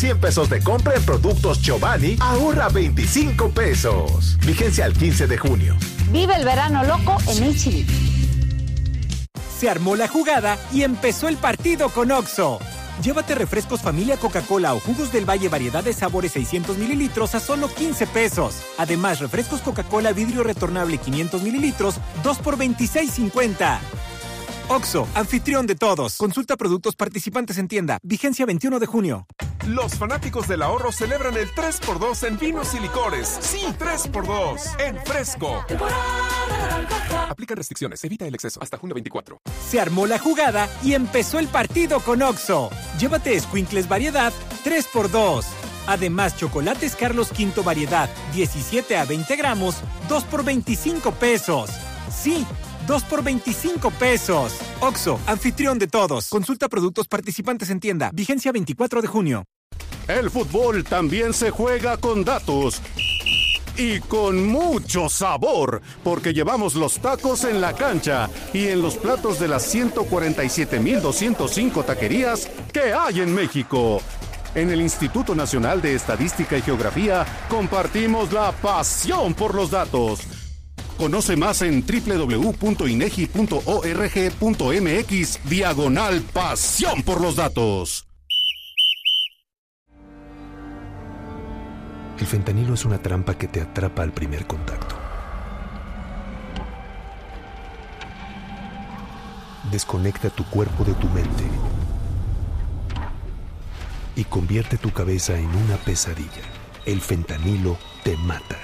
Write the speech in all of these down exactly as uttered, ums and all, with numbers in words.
cien pesos de compra en productos Chobani, ahorra veinticinco pesos. Vigencia al quince de junio. Vive el verano loco en H E B. Se armó la jugada y empezó el partido con Oxxo. Llévate refrescos familia Coca-Cola o jugos del Valle variedad de sabores seiscientos mililitros a solo quince pesos. Además, refrescos Coca-Cola vidrio retornable quinientos mililitros, dos por veintiséis cincuenta. Oxxo, anfitrión de todos. Consulta productos participantes en tienda. Vigencia veintiuno de junio. Los fanáticos del ahorro celebran el tres por dos en vinos y licores. Sí, tres por dos en Fresco. Aplica restricciones, evita el exceso. Hasta junio veinticuatro. Se armó la jugada y empezó el partido con Oxxo. Llévate Squinkles variedad tres por dos. Además, chocolates Carlos V variedad diecisiete a veinte gramos, dos por veinticinco pesos. Sí, dos por veinticinco pesos. Oxxo, anfitrión de todos. Consulta productos participantes en tienda. Vigencia veinticuatro de junio. El fútbol también se juega con datos. Y con mucho sabor, porque llevamos los tacos en la cancha y en los platos de las ciento cuarenta y siete mil doscientos cinco taquerías que hay en México. En el Instituto Nacional de Estadística y Geografía compartimos la pasión por los datos. Conoce más en doble u doble u doble u punto inegi punto org punto mx diagonal pasión por los datos. El fentanilo es una trampa que te atrapa al primer contacto. Desconecta tu cuerpo de tu mente y convierte tu cabeza en una pesadilla. El fentanilo te mata.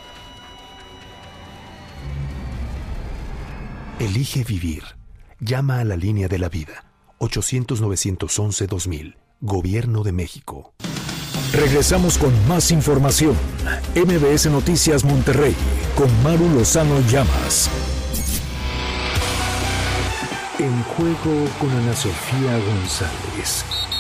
Elige vivir. Llama a la línea de la vida. ochocientos, novecientos once, dos mil. Gobierno de México. Regresamos con más información. M B S Noticias Monterrey, con Maru Lozano Llamas. En juego con Ana Sofía González.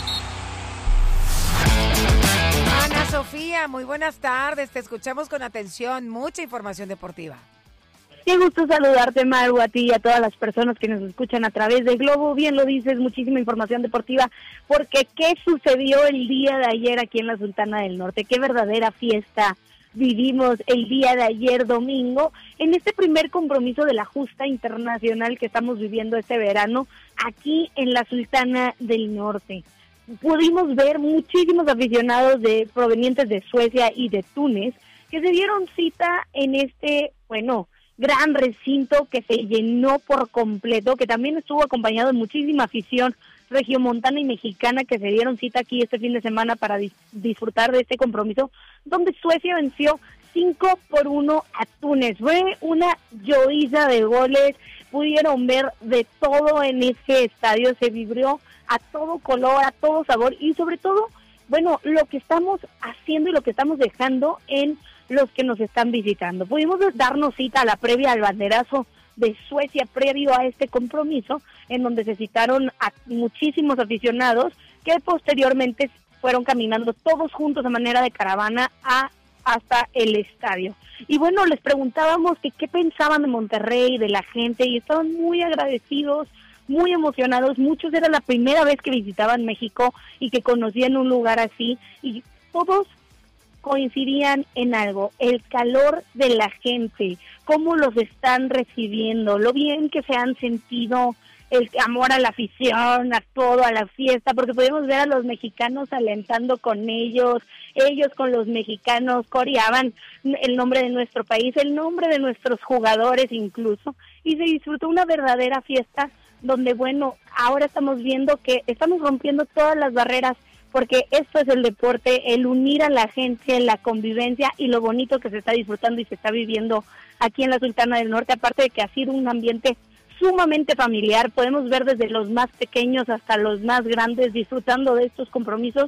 Ana Sofía, muy buenas tardes. Te escuchamos con atención. Mucha información deportiva. Qué gusto saludarte, Maru, a ti y a todas las personas que nos escuchan a través de Globo. Bien lo dices, muchísima información deportiva, porque ¿qué sucedió el día de ayer aquí en la Sultana del Norte? Qué verdadera fiesta vivimos el día de ayer, domingo, en este primer compromiso de la justa internacional que estamos viviendo este verano aquí en la Sultana del Norte. Pudimos ver muchísimos aficionados de provenientes de Suecia y de Túnez que se dieron cita en este, bueno, gran recinto que se llenó por completo, que también estuvo acompañado de muchísima afición regiomontana y mexicana que se dieron cita aquí este fin de semana para dis- disfrutar de este compromiso, donde Suecia venció cinco por uno a Túnez. Fue una lloviza de goles, pudieron ver de todo en ese estadio, se vibró a todo color, a todo sabor y sobre todo, bueno, lo que estamos haciendo y lo que estamos dejando en los que nos están visitando. Pudimos darnos cita a la previa al banderazo de Suecia previo a este compromiso, en donde se citaron a muchísimos aficionados que posteriormente fueron caminando todos juntos de manera de caravana a hasta el estadio. Y bueno, les preguntábamos que qué pensaban de Monterrey, de la gente, y estaban muy agradecidos, muy emocionados. Muchos era la primera vez que visitaban México y que conocían un lugar así, y todos coincidían en algo: el calor de la gente, cómo los están recibiendo, lo bien que se han sentido, el amor a la afición, a todo, a la fiesta, porque podemos ver a los mexicanos alentando con ellos, ellos con los mexicanos coreaban el nombre de nuestro país, el nombre de nuestros jugadores incluso, y se disfrutó una verdadera fiesta donde, bueno, ahora estamos viendo que estamos rompiendo todas las barreras, porque esto es el deporte, el unir a la gente, la convivencia y lo bonito que se está disfrutando y se está viviendo aquí en la Sultana del Norte, aparte de que ha sido un ambiente sumamente familiar. Podemos ver desde los más pequeños hasta los más grandes disfrutando de estos compromisos,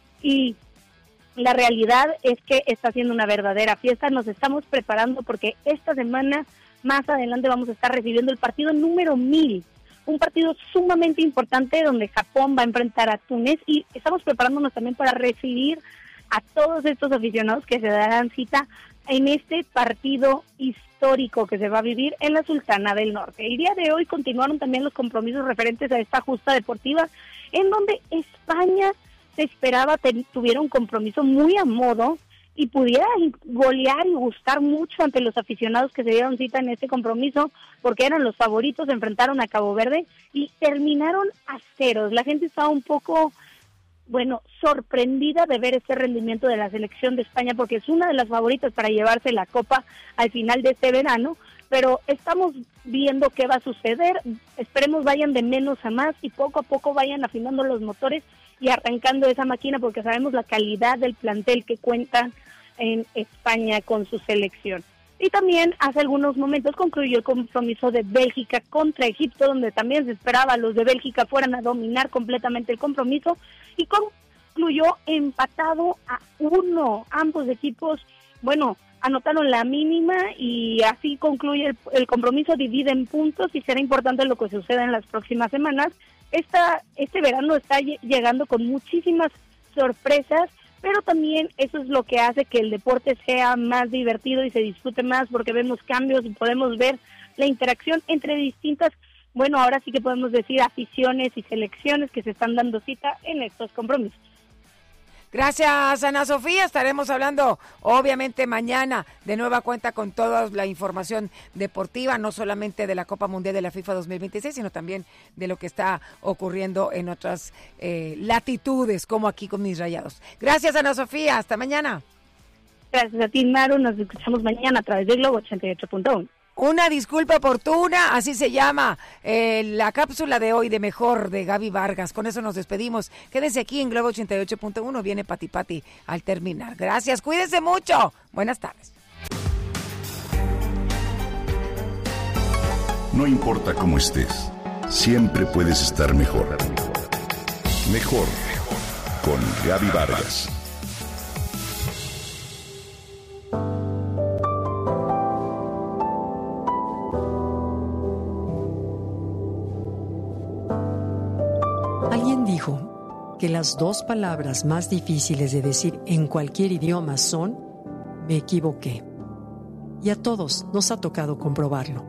y la realidad es que está siendo una verdadera fiesta. Nos estamos preparando porque esta semana, más adelante, vamos a estar recibiendo el partido número mil, un partido sumamente importante donde Japón va a enfrentar a Túnez, y estamos preparándonos también para recibir a todos estos aficionados que se darán cita en este partido histórico que se va a vivir en la Sultana del Norte. El día de hoy continuaron también los compromisos referentes a esta justa deportiva, en donde España se esperaba te, tuviera un compromiso muy a modo y pudiera golear y gustar mucho ante los aficionados que se dieron cita en este compromiso, porque eran los favoritos, se enfrentaron a Cabo Verde y terminaron a ceros. La gente estaba un poco, bueno, sorprendida de ver este rendimiento de la selección de España, porque es una de las favoritas para llevarse la Copa al final de este verano, pero estamos viendo qué va a suceder. Esperemos vayan de menos a más y poco a poco vayan afinando los motores y arrancando esa máquina, porque sabemos la calidad del plantel que cuenta en España con su selección. Y también hace algunos momentos concluyó el compromiso de Bélgica contra Egipto, donde también se esperaba los de Bélgica fueran a dominar completamente el compromiso, y concluyó empatado a uno. Ambos equipos, bueno, anotaron la mínima y así concluye el, el compromiso, dividen puntos y será importante lo que suceda en las próximas semanas. Esta, este verano está llegando con muchísimas sorpresas, pero también eso es lo que hace que el deporte sea más divertido y se disfrute más, porque vemos cambios y podemos ver la interacción entre distintas, bueno, ahora sí que podemos decir aficiones y selecciones que se están dando cita en estos compromisos. Gracias, Ana Sofía. Estaremos hablando, obviamente, mañana de nueva cuenta con toda la información deportiva, no solamente de la Copa Mundial de la FIFA dos mil veintiséis, sino también de lo que está ocurriendo en otras eh, latitudes, como aquí con mis Rayados. Gracias, Ana Sofía. Hasta mañana. Gracias a ti, Maru. Nos escuchamos mañana a través de Globo ochenta y ocho punto uno. Una disculpa oportuna, así se llama eh, la cápsula de hoy de Mejor de Gaby Vargas. Con eso nos despedimos. Quédense aquí en Globo ochenta y ocho punto uno. Viene Pati Pati al terminar. Gracias, cuídense mucho. Buenas tardes. No importa cómo estés, siempre puedes estar mejor. Mejor, mejor. Con Gaby Vargas. Alguien dijo que las dos palabras más difíciles de decir en cualquier idioma son "me equivoqué". Y a todos nos ha tocado comprobarlo.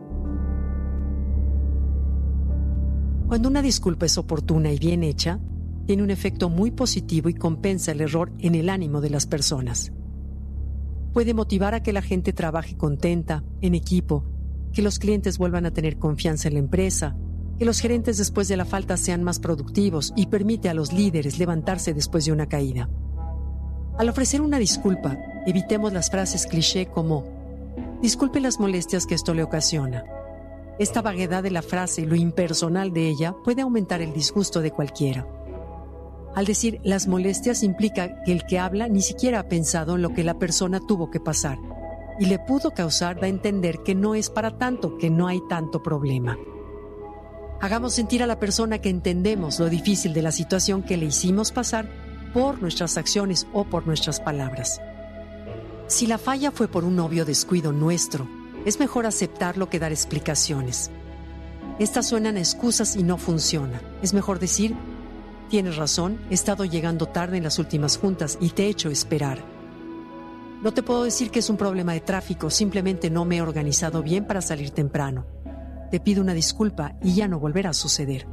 Cuando una disculpa es oportuna y bien hecha, tiene un efecto muy positivo y compensa el error en el ánimo de las personas. Puede motivar a que la gente trabaje contenta, en equipo, que los clientes vuelvan a tener confianza en la empresa, que los gerentes después de la falta sean más productivos y permite a los líderes levantarse después de una caída. Al ofrecer una disculpa, evitemos las frases cliché como "disculpe las molestias que esto le ocasiona". Esta vaguedad de la frase, lo impersonal de ella, puede aumentar el disgusto de cualquiera. Al decir "las molestias" implica que el que habla ni siquiera ha pensado en lo que la persona tuvo que pasar y le pudo causar, da a entender que no es para tanto, que no hay tanto problema. Hagamos sentir a la persona que entendemos lo difícil de la situación que le hicimos pasar por nuestras acciones o por nuestras palabras. Si la falla fue por un obvio descuido nuestro, es mejor aceptarlo que dar explicaciones. Estas suenan a excusas y no funciona. Es mejor decir: tienes razón, he estado llegando tarde en las últimas juntas y te he hecho esperar. No te puedo decir que es un problema de tráfico, simplemente no me he organizado bien para salir temprano. Te pido una disculpa y ya no volverá a suceder.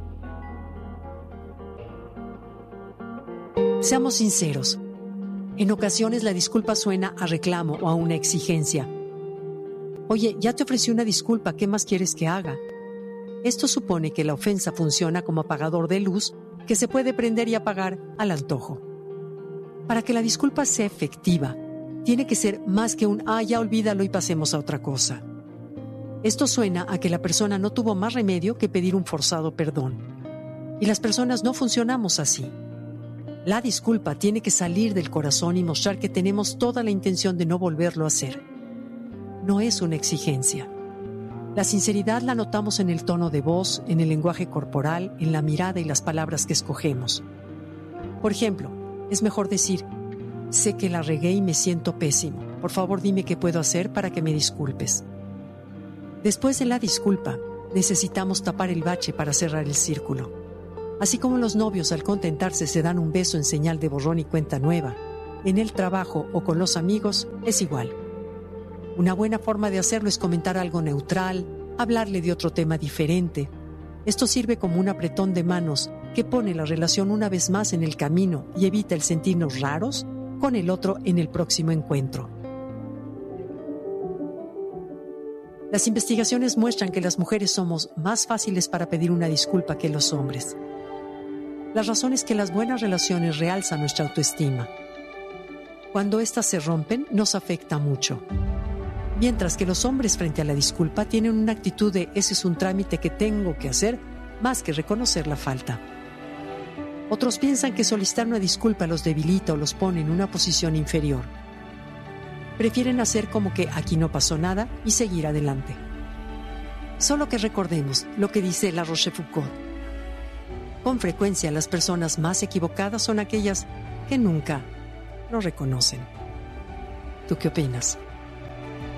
Seamos sinceros. En ocasiones la disculpa suena a reclamo o a una exigencia. Oye, ya te ofrecí una disculpa, ¿qué más quieres que haga? Esto supone que la ofensa funciona como apagador de luz que se puede prender y apagar al antojo. Para que la disculpa sea efectiva, tiene que ser más que un «ah, ya olvídalo y pasemos a otra cosa». Esto suena a que la persona no tuvo más remedio que pedir un forzado perdón. Y las personas no funcionamos así. La disculpa tiene que salir del corazón y mostrar que tenemos toda la intención de no volverlo a hacer. No es una exigencia. La sinceridad la notamos en el tono de voz, en el lenguaje corporal, en la mirada y las palabras que escogemos. Por ejemplo, es mejor decir: sé que la regué y me siento pésimo. Por favor, dime qué puedo hacer para que me disculpes. Después de la disculpa, necesitamos tapar el bache para cerrar el círculo. Así como los novios al contentarse se dan un beso en señal de borrón y cuenta nueva, en el trabajo o con los amigos es igual. Una buena forma de hacerlo es comentar algo neutral, hablarle de otro tema diferente. Esto sirve como un apretón de manos que pone la relación una vez más en el camino y evita el sentirnos raros con el otro en el próximo encuentro. Las investigaciones muestran que las mujeres somos más fáciles para pedir una disculpa que los hombres. La razón es que las buenas relaciones realzan nuestra autoestima. Cuando éstas se rompen, nos afecta mucho. Mientras que los hombres frente a la disculpa tienen una actitud de ese es un trámite que tengo que hacer, más que reconocer la falta. Otros piensan que solicitar una disculpa los debilita o los pone en una posición inferior. Prefieren hacer como que aquí no pasó nada y seguir adelante. Solo que recordemos lo que dice La Rochefoucauld. Con frecuencia las personas más equivocadas son aquellas que nunca lo reconocen. ¿Tú qué opinas?